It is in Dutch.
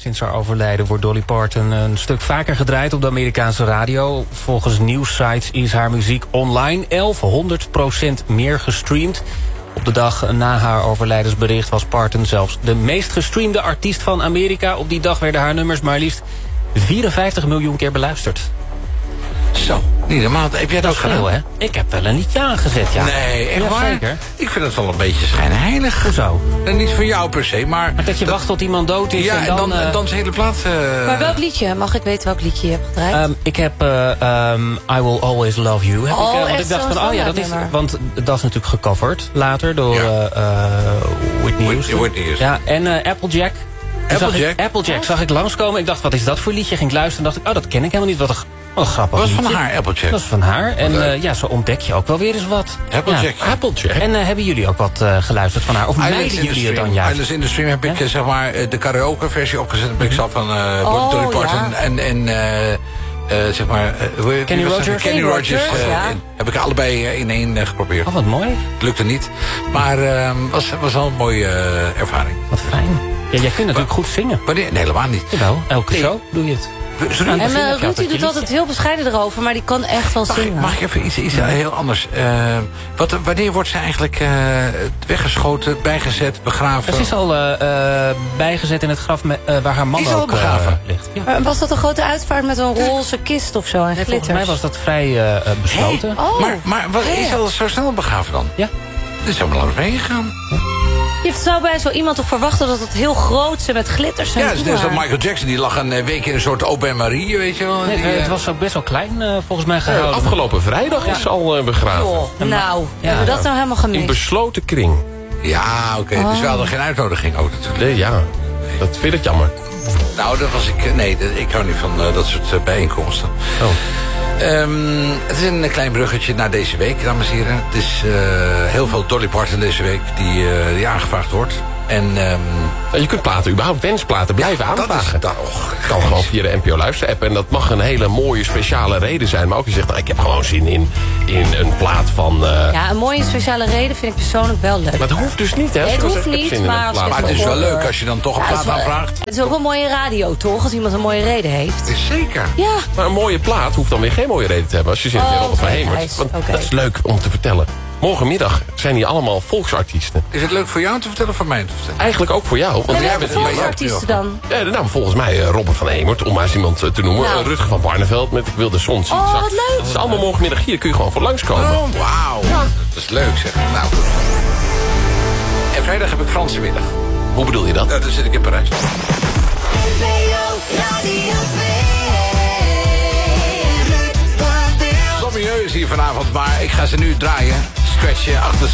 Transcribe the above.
Sinds haar overlijden wordt Dolly Parton een stuk vaker gedraaid op de Amerikaanse radio. Volgens nieuwssites is haar muziek online 1100% meer gestreamd. Op de dag na haar overlijdensbericht was Parton zelfs de meest gestreamde artiest van Amerika. Op die dag werden haar nummers maar liefst 54 miljoen keer beluisterd. Zo, niet normaal. Heb jij dat ook gedaan? Veel, hè? Ik heb wel een liedje aangezet, ja. Nee, echt ja, waar? Zeker. Ik vind het wel een beetje schijnheilig. Hoezo? En niet voor jou per se, maar Maar dat je wacht tot iemand dood is ja, en dan... dan is de hele plaat... Maar welk liedje? Mag ik weten welk liedje je hebt gedraaid? Ik heb I Will Always Love You. Heb Oh, ik, want echt ik dacht zo'n van, dat is... standaardnummer. Want dat is natuurlijk gecoverd later door Whitney Houston. Whitney Houston. Ja, en Applejack. Applejack zag ik langskomen. Ik dacht, wat is dat voor liedje? Ging ik luisteren en dacht ik, dat ken ik helemaal niet. Wat een grappig Dat was liedje. van haar, Applejack. Dat is van haar. En zo ontdek je ook wel weer eens wat. Applejack. Ja. Applejack. En hebben jullie ook wat geluisterd van haar? Of meiden jullie het dan juist? Islands in the Stream heb ik zeg maar de karaoke versie opgezet. Heb ik zelf van Dolly Parton en zeg maar... Kenny Rogers? Kenny Rogers. Ja. Heb ik allebei in één geprobeerd. Oh, wat mooi. Het lukte niet. Maar was wel een mooie ervaring. Wat fijn. Ja, jij kunt natuurlijk goed zingen. Wanneer? Nee, helemaal niet. Jawel, elke show doe je het. Sorry? En Ruud doet altijd heel bescheiden erover, maar die kan echt wel zingen. Mag ik even iets heel anders? Wanneer wordt ze eigenlijk weggeschoten, bijgezet, begraven? Ze is al bijgezet in het graf waar haar man Is al ook begraven? ligt. Ja. Maar was dat een grote uitvaart met een roze kist of zo en Nee, glitters? volgens mij was dat vrij besloten. Oh, Maar wat is al zo snel begraven dan? Ja. Er is helemaal lang heen gegaan. je zou bij zo iemand toch verwachten dat het heel groot is met glitters en Ja, het is net doe zoals maar. Michael Jackson. Die lag een week in een soort Aubin Marie, weet je wel. Nee, Die, het was ook best wel klein volgens mij gehouden. Afgelopen vrijdag is ze al begraven. Joh, nou, hebben we dat nou helemaal In gemist? besloten kring. Ja, oké. Dus we hadden geen uitnodiging ook natuurlijk. Nee, ja, dat vind ik jammer. Nou, dat was ik... Nee, ik hou niet van dat soort bijeenkomsten. Oh. Het is een klein bruggetje naar deze week, dames en heren. Het is heel veel Dolly Parton deze week die aangevraagd wordt. En, Je kunt platen, überhaupt wensplaten blijven aanvragen. Dat Kan gewoon via de NPO Luister-app. En dat mag een hele mooie speciale reden zijn. Maar ook je zegt, nou, ik heb gewoon zin in een plaat van... Ja, een mooie speciale reden vind ik persoonlijk wel leuk. Maar dat hoeft dus niet, hè? Nee, het Zoals hoeft ik heb niet, zin in een maar als plaat je maar van- het is wel leuk als je dan toch een Ja, plaat aanvraagt. Het is ook een mooie radio, toch? Als iemand een mooie reden heeft. Het is zeker. Ja. Maar een mooie plaat hoeft dan weer geen mooie reden te hebben. Als je zegt, Oh, Robert van oké, Hemert. Gijs, Want oké. dat is leuk om te vertellen. Morgenmiddag zijn hier allemaal volksartiesten. Is het leuk voor jou te vertellen of voor mij te vertellen? Eigenlijk ook voor jou. Want En jij welke bent een beetje... volksartiesten dan? Ja, nou, volgens mij Robert van Hemert, om maar eens iemand te noemen. Nou. Rutger van Barneveld met Ik wil de zon zien. Oh, zacht. wat leuk. Dat is allemaal morgenmiddag hier. Kun je gewoon voor langskomen. Oh, wauw. Dat is leuk, zeg. Nou, goed. En vrijdag heb ik Franse middag. Hoe bedoel je dat? Nou, dan zit ik in Parijs. Sommige is hier vanavond, maar ik ga ze nu draaien. Scratchen achter